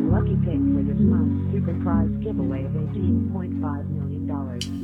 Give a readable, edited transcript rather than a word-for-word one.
lucky pick for this month's super prize giveaway of $18.5 million.